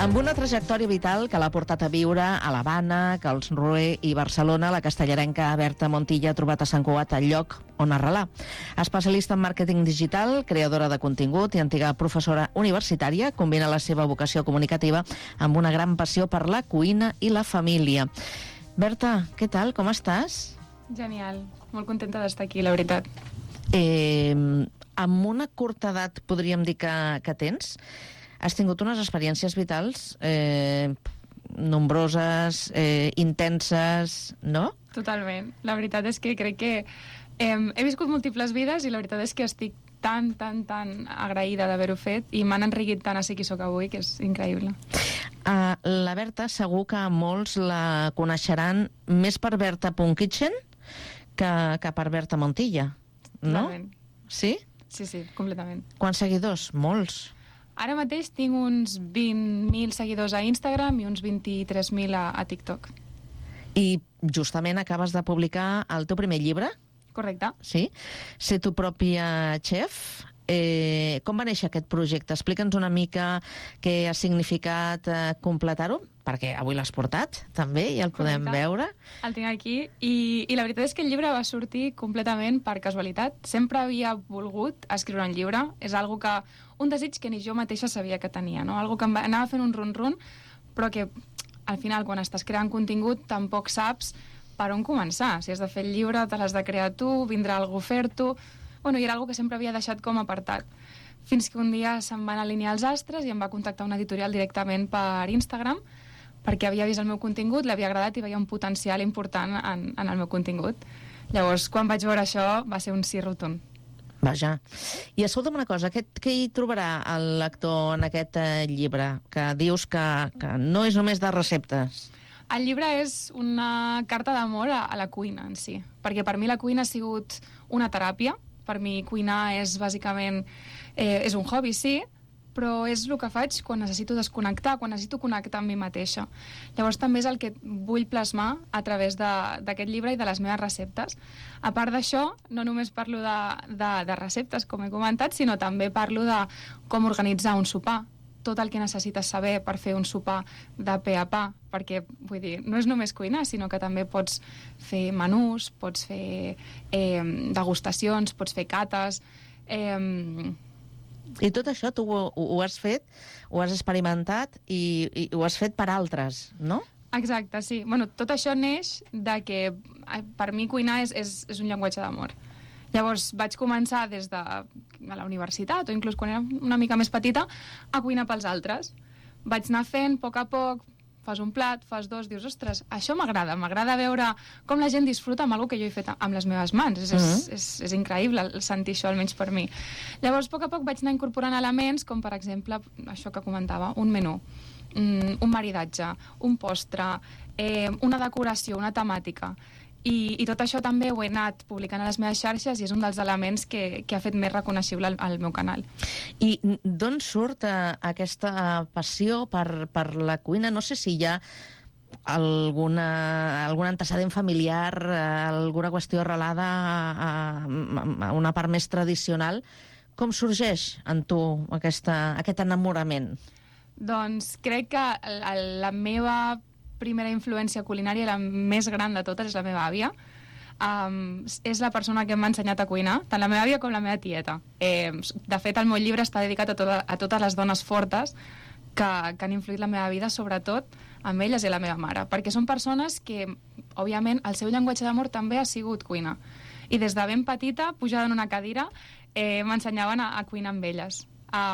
Amb una trajectòria vital que l'ha portat a viure a l'Havana, Karlsruhe i Barcelona, la castellarenca Berta Montilla ha trobat a Sant Cugat el lloc on arrelar. Especialista en màrqueting digital, creadora de contingut i antiga professora universitària, combina la seva vocació comunicativa amb una gran passió per la cuina i la família. Berta, què tal? Com estàs? Genial, molt contenta d'estar aquí, la veritat. Amb una curta edat podríem dir que tens, has tingut unes experiències vitals nombroses, intenses, no? Totalment. La veritat és que crec que he viscut múltiples vides i la veritat és que estic tan agraïda d'haver-ho fet i m'han enriquit tant a ser qui sóc avui, que és increïble. La Berta segur que molts la coneixeran més per Berta.kitchen que per Berta Montilla, no? Totalment. Sí? Sí, completament. Quants seguidors? Molts. Ara mateix tinc uns 20.000 seguidors a Instagram i uns 23.000 a TikTok. I justament acabes de publicar el teu primer llibre? Correcte. Sí? Ser tu pròpia chef. Com va néixer aquest projecte? Explica'ns una mica què ha significat completar-ho, perquè avui l'has portat, també, i el podem veure. El tinc aquí, i la veritat és que el llibre va sortir completament per casualitat. Sempre havia volgut escriure un llibre, és un desig que ni jo mateixa sabia que tenia, no? Algo que em anava fent un run-run, però que al final, quan estàs creant contingut, tampoc saps per on començar. Si has de fer el llibre, te l'has de crear tu, vindrà algú a fer-t'ho. Bueno, i era algo que sempre havia deixat com apartat. Fins que un dia se'm van alinear els astres i em va contactar una editorial directament per Instagram, perquè havia vist el meu contingut, l'havia agradat i veia un potencial important en el meu contingut. Llavors, quan vaig veure això, va ser un sí rotund. Vaja. I escolta'm una cosa, què hi trobarà el lector en aquest llibre? Que dius que no és només de receptes. El llibre és una carta d'amor a la cuina en si, perquè per mi la cuina ha sigut una teràpia. Per mi cuinar és bàsicament és un hobby, sí, però és el que faig quan necessito desconnectar, quan necessito connectar amb mi mateixa. Llavors també és el que vull plasmar a través d'aquest llibre i de les meves receptes. A part d'això, no només parlo de receptes, com he comentat, sinó també parlo de com organitzar un sopar, tot el que necessites saber per fer un sopar de pe a pa, perquè, vull dir, no és només cuinar, sinó que també pots fer menús, pots fer degustacions, pots fer cates. I tot això tu ho has fet, ho has experimentat i ho has fet per altres, no? Exacte, sí. Bueno, tot això neix de que per mi cuinar és un llenguatge d'amor. Llavors vaig començar des de la universitat o inclús quan era una mica més petita a cuinar pels altres. Vaig anar fent a poc, fas un plat, fas dos, dius, ostres, això m'agrada veure com la gent disfruta amb alguna que jo he fet amb les meves mans. És increïble sentir això, almenys per mi. Llavors, a poc vaig anar incorporant elements com, per exemple, això que comentava, un menú, un maridatge, un postre, una decoració, una temàtica. I tot això també ho he anat publicant a les meves xarxes i és un dels elements que ha fet més reconeixible el meu canal. I d'on surt aquesta passió per la cuina? No sé si hi ha algun antecedent familiar, alguna qüestió arrelada a una part més tradicional. Com sorgeix en tu aquest enamorament? Doncs crec que la meva primera influència culinària, la més gran de totes, és la meva àvia. És la persona que m'ha ensenyat a cuinar, tant la meva àvia com la meva tieta. De fet, el meu llibre està dedicat a totes les dones fortes que han influït la meva vida, sobretot amb elles i la meva mare, perquè són persones que, òbviament, el seu llenguatge d'amor també ha sigut cuinar. I des de ben petita, pujada en una cadira, m'ensenyaven a cuinar amb elles.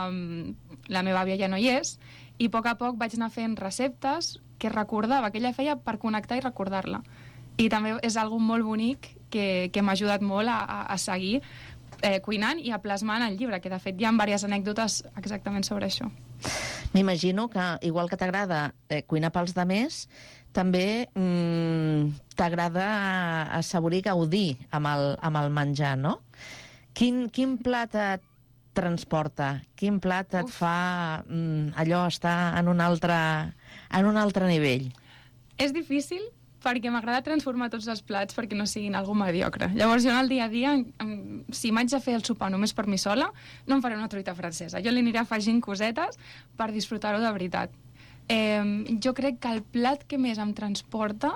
La meva àvia ja no hi és, i a poc vaig anar fent receptes que recordava, que ella feia per connectar i recordar-la. I també és algo molt bonic que m'ha ajudat molt a seguir cuinant i a plasmar en el llibre, que de fet hi ha diverses anècdotes exactament sobre això. M'imagino que, igual que t'agrada cuinar pels demés, també t'agrada assaborir, gaudir amb el menjar, no? Quin plat et transporta? Quin plat et fa allò estar en un altre nivell? És difícil perquè m'agrada transformar tots els plats perquè no siguin algo mediocre. Llavors jo en el dia a dia, si m'haig de fer el sopar només per mi sola, no em faré una truita francesa. Jo li aniré afegint cosetes per disfrutar-ho de veritat. Jo crec que el plat que més em transporta...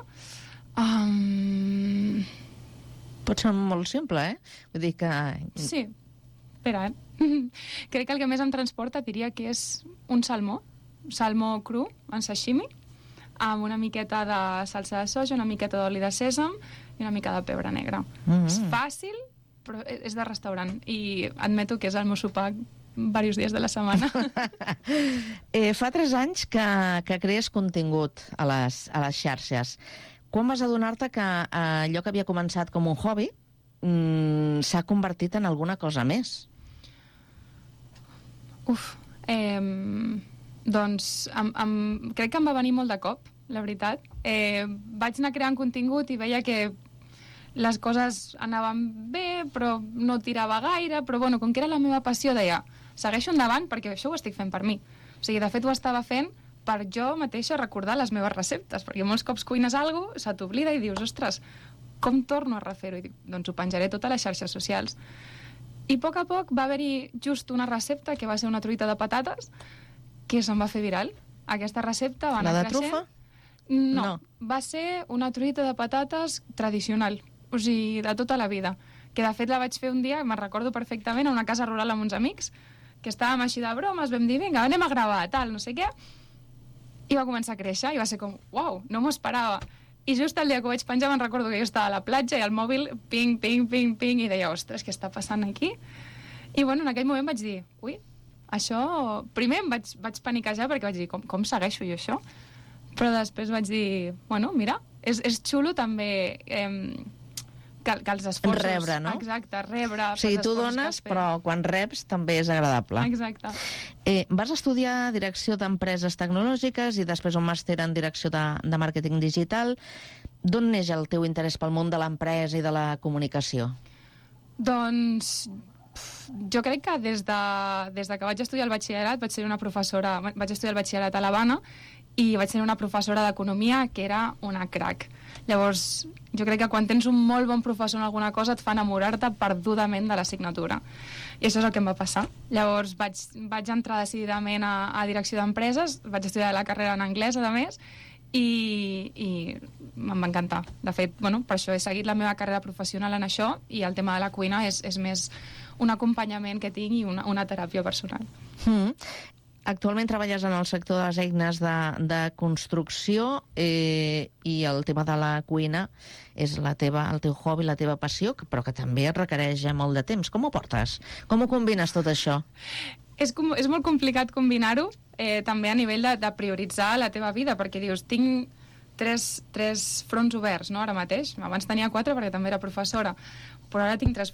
Pot ser molt simple, Vull dir que... Sí, espera, Crec que el que més em transporta diria que és un salmó cru en sashimi, amb una miqueta de salsa de soja, una miqueta d'oli de sèsam i una mica de pebre negre. És fàcil, però és de restaurant. I admeto que és el meu sopar diversos dies de la setmana. Fa 3 anys que crees contingut a les xarxes. Quan vas adonar-te que allò que havia començat com un hobby s'ha convertit en alguna cosa més? Doncs crec que em va venir molt de cop, la veritat. Vaig anar creant contingut i veia que les coses anaven bé, però no tirava gaire, però bueno, com que era la meva passió, deia, segueixo endavant perquè això ho estic fent per mi. O sigui, de fet ho estava fent per jo mateixa recordar les meves receptes, perquè molts cops cuines alguna cosa, se t'oblida i dius, ostres, com torno a refer-ho? I dic, doncs ho penjaré tot a les xarxes socials. I a poc va haver-hi just una recepta que va ser una truita de patates que se'n va fer viral. Aquesta recepta va anar creixent. La de trufa? No, va ser una truita de patates tradicional, o sigui, de tota la vida. Que de fet la vaig fer un dia, me'n recordo perfectament, a una casa rural amb uns amics, que estàvem així de bromes, vam dir, vinga, anem a gravar, tal, no sé què, i va començar a créixer, i va ser com, uau, no m'ho esperava. I just el dia que ho vaig penjar me'n recordo que jo estava a la platja i al mòbil, ping, ping, ping, ping, i deia, ostres, què està passant aquí? I bueno, en aquell moment vaig dir, ui, això... Primer em vaig paniquejar perquè vaig dir, com segueixo jo això? Però després vaig dir, bueno, mira, és xulo també que els esforços... Rebre, no? Exacte, rebre... O sigui, tu dones, però quan reps també és agradable. Exacte. Vas estudiar direcció d'empreses tecnològiques i després un màster en direcció de màrqueting digital. D'on neix el teu interès pel món de l'empresa i de la comunicació? Doncs jo crec que des que vaig estudiar el batxillerat vaig estudiar el batxillerat a l'Havana i vaig tenir una professora d'economia que era una crac. Llavors, jo crec que quan tens un molt bon professor en alguna cosa et fa enamorar-te perdudament de l'assignatura. I això és el que em va passar. Llavors vaig entrar decididament a direcció d'empreses, vaig estudiar la carrera en anglès, a més, i em va encantar. De fet, bueno, per això he seguit la meva carrera professional en això i el tema de la cuina és més un acompanyament que tinc i una teràpia personal. Actualment treballes en el sector de les eines de construcció i el tema de la cuina és el teu hobby, la teva passió, però que també et requereix molt de temps. Com ho portes? Com ho combines tot això? És molt complicat combinar-ho, també a nivell de prioritzar la teva vida, perquè dius, tinc tres fronts oberts, no?, ara mateix. Abans tenia 4 perquè també era professora, però ara tinc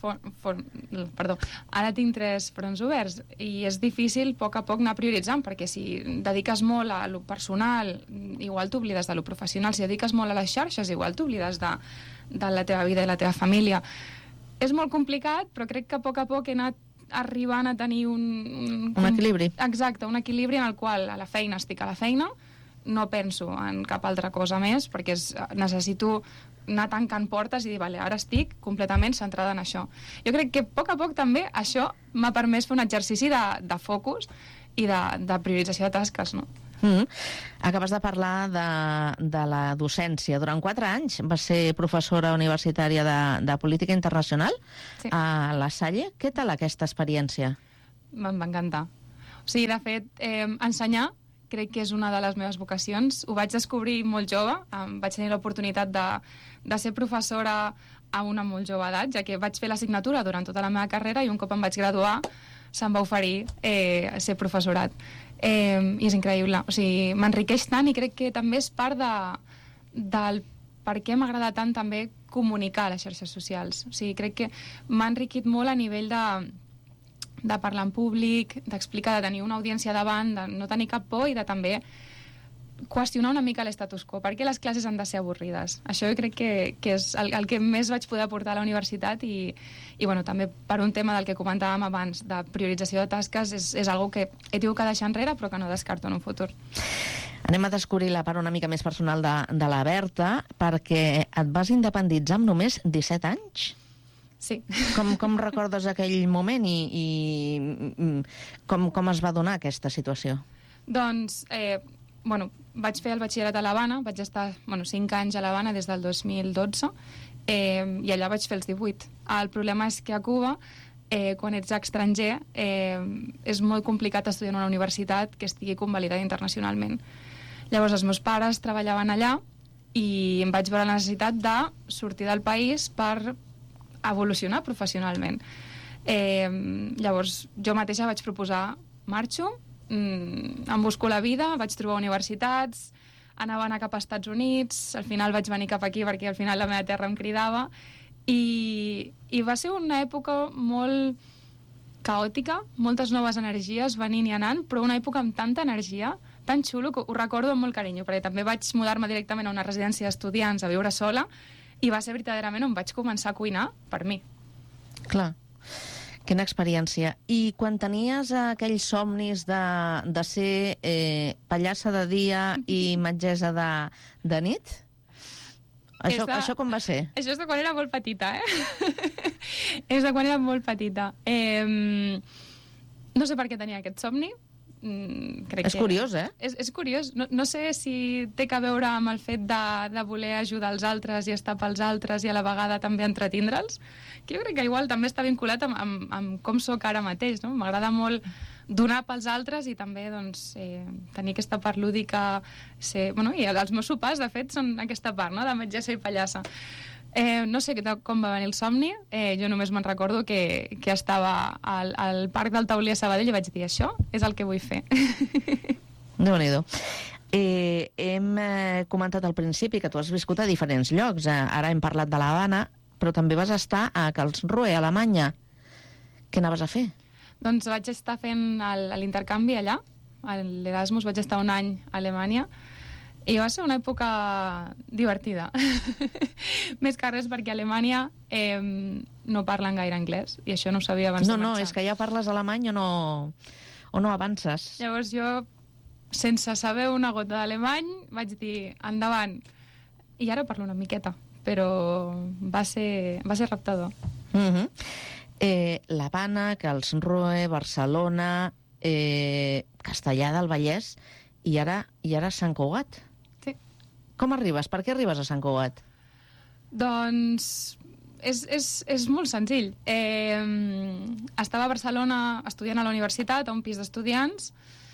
tres fronts oberts i és difícil a poc anar prioritzant, perquè si dediques molt a lo personal, igual t'oblides de lo professional. Si dediques molt a les xarxes, igual t'oblides de la teva vida i la teva família. És molt complicat, però crec que a poc he anat arribant a tenir un equilibri. Exacte, un equilibri en el qual a la feina estic a la feina, no penso en cap altra cosa més, perquè necessito anar tancant portes i dir, vale, ara estic completament centrada en això. Jo crec que a poc també això m'ha permès fer un exercici de focus i de priorització de tasques, no? Acabes de parlar de la docència. Durant 4 anys vas ser professora universitària de política internacional a La Salle. Què tal aquesta experiència? Em va encantar. O sigui, de fet, ensenyar crec que és una de les meves vocacions. Ho vaig descobrir molt jove. Vaig tenir l'oportunitat de ser professora a una molt jove edat, ja que vaig fer l'assignatura durant tota la meva carrera i un cop em vaig graduar se'm va oferir ser professorat. I és increïble. O sigui, m'enriqueix tant i crec que també és part del per què m'agrada tant també comunicar a les xarxes socials. O sigui, crec que m'ha enriquit molt a nivell de parlar en públic, d'explicar, de tenir una audiència davant, de no tenir cap por i de també qüestionar una mica l'estatus quo. Per què les classes han de ser avorrides? Això jo crec que és el que més vaig poder aportar a la universitat i bueno, també per un tema del que comentàvem abans, de priorització de tasques, és algo que he tingut que deixar enrere però que no descarto en un futur. Anem a descobrir la part una mica més personal de la Berta, perquè et vas independitzar amb només 17 anys? Sí. Com recordes aquell moment i com es va donar aquesta situació? Doncs, vaig fer el batxillerat a l'Havana, vaig estar 5 anys a l'Havana des del 2012, i allà vaig fer els 18. El problema és que a Cuba, quan ets estranger, és molt complicat estudiar en una universitat que estigui convalidada internacionalment. Llavors els meus pares treballaven allà i em vaig veure la necessitat de sortir del país per evolucionar professionalment. Llavors jo mateixa vaig proposar marxo, em busco la vida, vaig trobar universitats, anava a anar cap als Estats Units, al final vaig venir cap aquí perquè al final la meva terra em cridava, i va ser una època molt caòtica, moltes noves energies venint i anant, però una època amb tanta energia, tan xulo, que ho recordo amb molt carinyo, perquè també vaig mudar-me directament a una residència d'estudiants a viure sola, i va ser verdaderament on vaig començar a cuinar per mi. Clar. Quina experiència. I quan tenies aquells somnis de ser pallassa de dia i metgessa de nit? Això com va ser? Això és de quan era molt petita, És de quan era molt petita. No sé per què tenia aquest somni. És curiós, És curiós. No sé si té a veure amb el fet de voler ajudar els altres i estar pels altres i a la vegada també entretindre'ls, que jo crec que igual també està vinculat amb com sóc ara mateix, no? M'agrada molt donar pels altres i també tenir aquesta part lúdica. I els meus sopars, de fet, són aquesta part, no?, de metgessa i pallassa. No sé com va venir el somni, jo només me'n recordo que estava al Parc del Taulí a Sabadell i vaig dir, això és el que vull fer. Déu-n'hi-do. Hem comentat al principi que tu has viscut a diferents llocs. Ara hem parlat de l'Havana, però també vas estar a Karlsruhe, a Alemanya. Què anaves a fer? Doncs vaig estar fent l'intercanvi allà, a l'Erasmus, vaig estar un any a Alemanya, i va ser una època divertida. Més que res perquè a Alemanya no parlen gaire anglès, i això no ho sabia abans de marxar. No, és que ja parles alemany o no avances. Llavors jo, sense saber una gota d'alemany, vaig dir, endavant. I ara parlo una miqueta, però va ser reptador. L'Havana, Karlsruhe, Barcelona, Castellar del Vallès i ara Sant Cugat. Sí. Com arribes? Per què arribes a Sant Cugat? Doncs és molt senzill. Estava a Barcelona estudiant a la universitat, a un pis d'estudiants,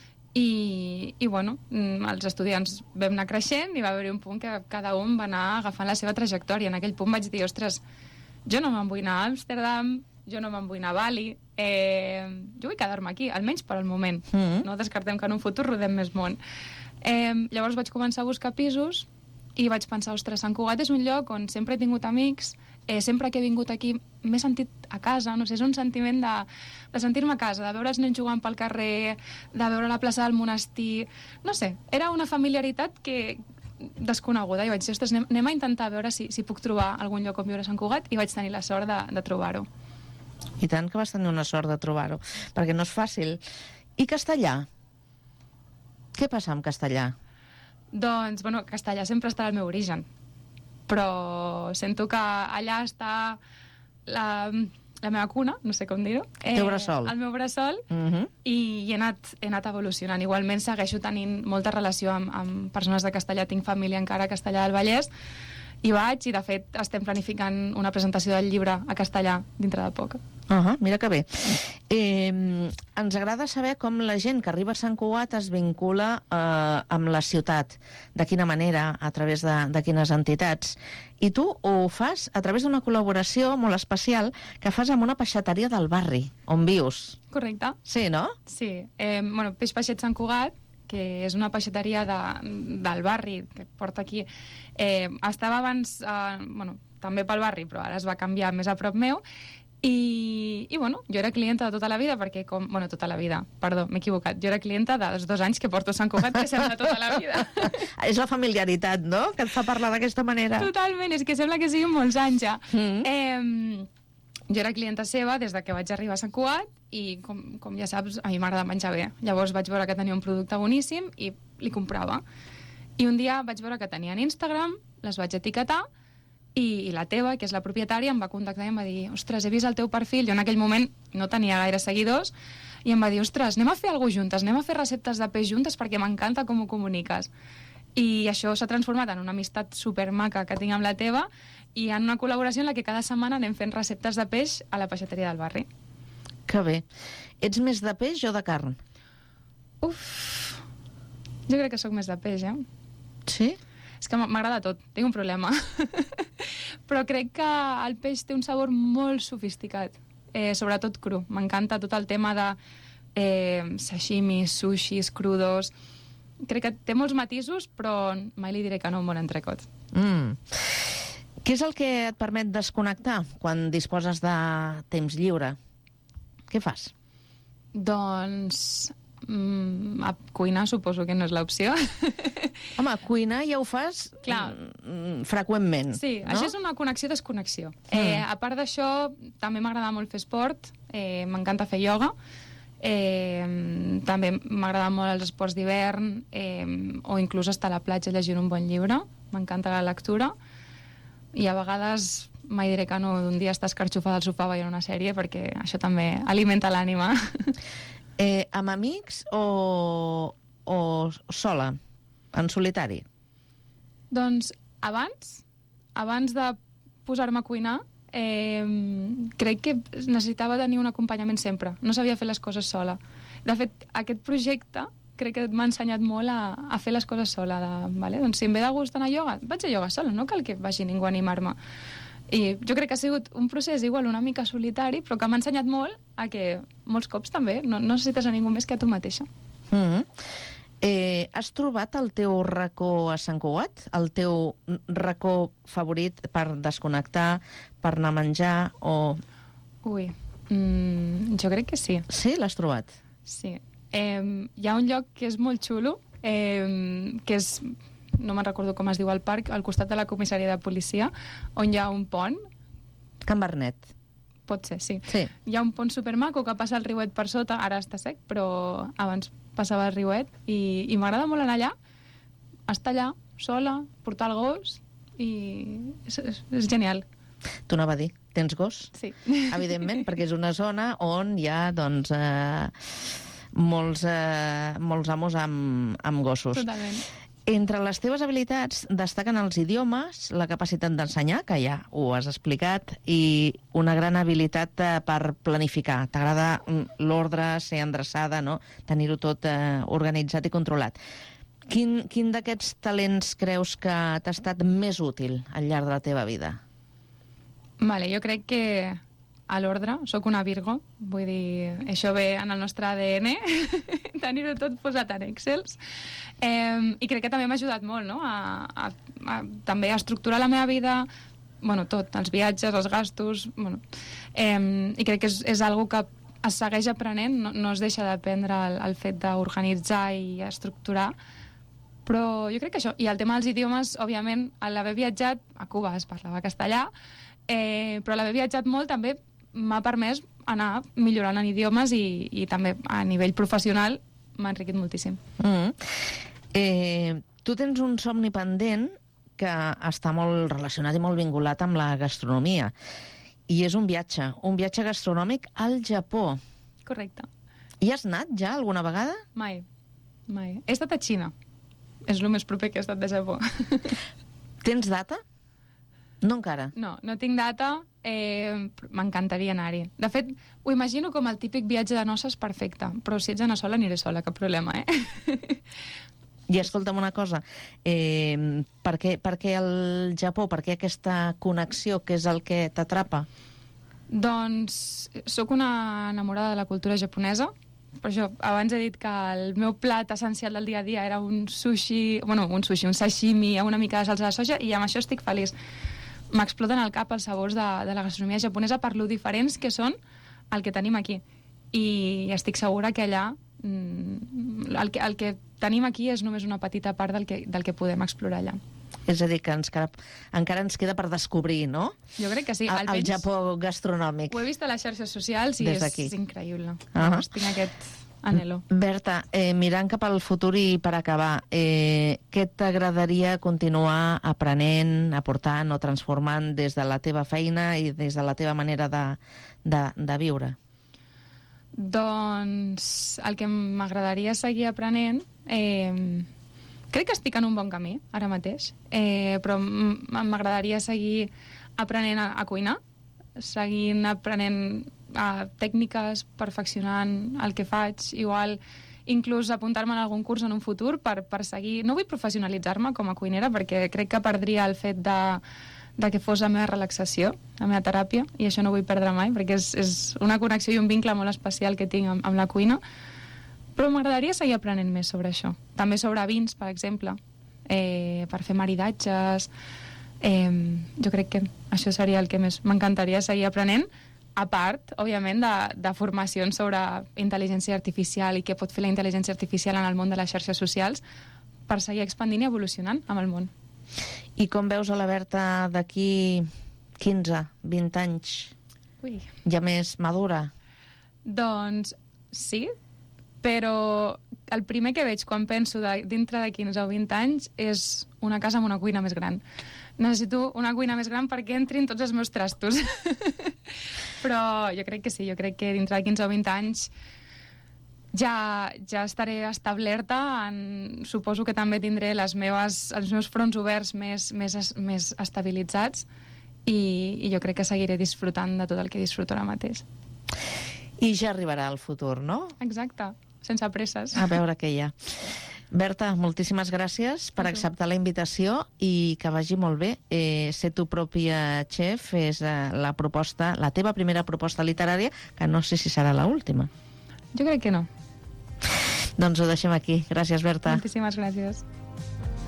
i els estudiants vam anar creixent i va haver-hi un punt que cada un va anar agafant la seva trajectòria. En aquell punt vaig dir, ostres, jo no me'n vull anar a Amsterdam, jo no me'n vull anar a Bali, jo vull quedar-me aquí, almenys per al moment. No descartem que en un futur rodem més món. Llavors vaig començar a buscar pisos i vaig pensar, ostres, Sant Cugat és un lloc on sempre he tingut amics, sempre que he vingut aquí m'he sentit a casa, no sé, és un sentiment de sentir-me a casa, de veure els nens jugant pel carrer, de veure la plaça del monestir, no sé, era una familiaritat desconeguda, i vaig dir, ostres, anem a intentar veure si puc trobar algun lloc on viure a Sant Cugat, i vaig tenir la sort de trobar-ho. I tant que vas tenir una sort de trobar-ho, perquè no és fàcil. I castellà? Què passa amb castellà? Doncs, castellà sempre està al meu origen, però sento que allà està la meva cuna, no sé com dir-ho. El teu bressol. El meu bressol, i he anat evolucionant. Igualment segueixo tenint molta relació amb persones de castellà, tinc família encara a Castellar del Vallès, i de fet, estem planificant una presentació del llibre a castellà dintre de poc. Mira que bé. Ens agrada saber com la gent que arriba a Sant Cugat es vincula amb la ciutat. De quina manera, a través de quines entitats. I tu ho fas a través d'una col·laboració molt especial que fas amb una peixateria del barri, on vius. Correcte. Sí, no? Sí. Peix Peixet Sant Cugat, que és una peixateria del barri que porta aquí. Estava abans, també pel barri, però ara es va canviar més a prop meu, i jo era clienta de tota la vida, perquè tota la vida, perdó, m'he equivocat, jo era clienta dels 2 anys que porto a Sant Cugat, que sembla tota la vida. És la familiaritat, no?, que et fa parlar d'aquesta manera. Totalment, és que sembla que siguin molts anys ja. Jo era clienta seva des que vaig arribar a Sant Cugat, i com ja saps, a mi m'agrada menjar bé. Llavors vaig veure que tenia un producte boníssim i li comprava. I un dia vaig veure que tenien Instagram, les vaig etiquetar, i la teva, que és la propietària, em va contactar i em va dir, ostres, he vist el teu perfil. Jo en aquell moment no tenia gaire seguidors, i em va dir, ostres, anem a fer alguna cosa juntes, anem a fer receptes de peix juntes perquè m'encanta com ho comuniques. I això s'ha transformat en una amistat supermaca que tinc amb la teva i en una col·laboració en la que cada setmana anem fent receptes de peix a la peixateria del barri. Que bé. Ets més de peix o de carn? Uf, jo crec que sóc més de peix, Sí? És que m'agrada tot, tinc un problema. Però crec que el peix té un sabor molt sofisticat, sobretot cru. M'encanta tot el tema de sashimis, sushis, crudos. Crec que té molts matisos, però mai li diré que no a un bon entrecot. Què és el que et permet desconnectar quan disposes de temps lliure? Què fas? Doncs a cuinar suposo que no és l'opció. Home, cuinar ja ho fas freqüentment. Sí, no? això és una connexió-desconnexió. A part d'això, també m'agrada molt fer esport, m'encanta fer ioga, també m'agrada molt els esports d'hivern, o inclús estar a la platja llegint un bon llibre, m'encanta la lectura, i a vegades mai diré que no d'un dia estar escarxofada al sofà veient una sèrie, perquè això també alimenta l'ànima. Amb amics o sola, en solitari? Doncs abans de posar-me a cuinar, crec que necessitava tenir un acompanyament sempre. No sabia fer les coses sola. De fet, aquest projecte crec que m'ha ensenyat molt a fer les coses sola. Vale? Doncs si em ve de gust anar a ioga, vaig a ioga sola, no cal que vagi ningú a animar-me. I jo crec que ha sigut un procés igual una mica solitari, però que m'ha ensenyat molt a que molts cops també no necessites a ningú més que a tu mateixa. Has trobat el teu racó a Sant Cugat? El teu racó favorit per desconnectar, per anar a menjar o... Ui, jo crec que sí. Sí, l'has trobat? Sí. Hi ha un lloc que és molt xulo, que és... no me'n recordo com es diu el parc, al costat de la comissaria de policia, on hi ha un pont. Can Bernet. Pot ser, sí. Hi ha un pont supermaco que passa el riuet per sota, ara està sec, però abans passava el riuet, i m'agrada molt anar allà, estar allà, sola, portar el gos, i és genial. T'ho anava a dir, tens gos? Sí. Evidentment, perquè és una zona on hi ha, doncs, molts amos amb gossos. Totalment. Entre les teves habilitats destaquen els idiomes, la capacitat d'ensenyar, que ja ho has explicat, i una gran habilitat per planificar. T'agrada l'ordre, ser endreçada, no? Tenir-ho tot organitzat i controlat. Quin d'aquests talents creus que t'ha estat més útil al llarg de la teva vida? Vale, jo crec que a l'ordre, sóc una Virgo, vull dir, això ve en el nostre ADN, tenir-ho tot posat en Excels, i crec que també m'ha ajudat molt, no?, també a estructurar la meva vida, bueno, tot, els viatges, els gastos, bueno, i crec que és algo que es segueix aprenent, no es deixa d'aprendre el fet d'organitzar i estructurar, però jo crec que això, i el tema dels idiomes, òbviament, a l'haver viatjat, a Cuba es parlava castellà, però l'haver viatjat molt també m'ha permès anar millorant en idiomes i també a nivell professional m'ha enriquit moltíssim. Tu tens un somni pendent que està molt relacionat i molt vinculat amb la gastronomia, i és un viatge gastronòmic al Japó. Correcte. Hi has anat ja alguna vegada? Mai. He estat a Xina. És el més proper que he estat de Japó. Tens data? No encara. No tinc data, m'encantaria anar-hi. De fet, ho imagino com el típic viatge de noces perfecte, però si ets anar sola, aniré sola, cap problema, I escolta'm una cosa, per què el Japó, per què aquesta connexió, què és el que t'atrapa? Doncs sóc una enamorada de la cultura japonesa. Per això, abans he dit que el meu plat essencial del dia a dia era un sashimi amb una mica de salsa de soja, i amb això estic feliç. M'exploten al cap els sabors de la gastronomia japonesa per lo diferents que són el que tenim aquí. I estic segura que allà el que tenim aquí és només una petita part del que podem explorar allà. És a dir, que encara ens queda per descobrir, no? Jo crec que sí. El Japó gastronòmic. Ho he vist a les xarxes socials i és increïble. Tinc aquest anhelo. Berta, mirant cap al futur i per acabar, què t'agradaria continuar aprenent, aportant o transformant des de la teva feina i des de la teva manera de viure? Doncs el que m'agradaria seguir aprenent... crec que estic en un bon camí, ara mateix, però m'agradaria seguir aprenent a cuinar, seguint aprenent tècniques, perfeccionant el que faig, igual inclús apuntar-me en algun curs en un futur per seguir... No vull professionalitzar-me com a cuinera perquè crec que perdria el fet de que fos la meva relaxació, la meva teràpia, i això no vull perdre mai perquè és una connexió i un vincle molt especial que tinc amb la cuina. Però m'agradaria seguir aprenent més sobre això. També sobre vins, per exemple, per fer maridatges. Jo crec que això seria el que més m'encantaria seguir aprenent, a part, òbviament, de formacions sobre intel·ligència artificial i què pot fer la intel·ligència artificial en el món de les xarxes socials per seguir expandint i evolucionant amb el món. I com veus a la Berta d'aquí 15, 20 anys? Ui. Ja més madura? Doncs sí, però el primer que veig quan penso dintre de 15 o 20 anys és una casa amb una cuina més gran. Necessito una cuina més gran perquè entrin tots els meus trastos. Però jo crec que sí, jo crec que dintre de 15 o 20 anys ja estaré establerta, suposo que també tindré els meus fronts oberts més estabilitzats i jo crec que seguiré disfrutant de tot el que disfruto ara mateix. I ja arribarà el futur, no? Exacte, sense presses. A veure què hi ha. Berta, moltíssimes gràcies per acceptar la invitació i que vagi molt bé. Ser tu pròpia chef és la teva primera proposta literària, que no sé si serà l'última. Jo crec que no. Doncs ho deixem aquí. Gràcies, Berta. Moltíssimes gràcies.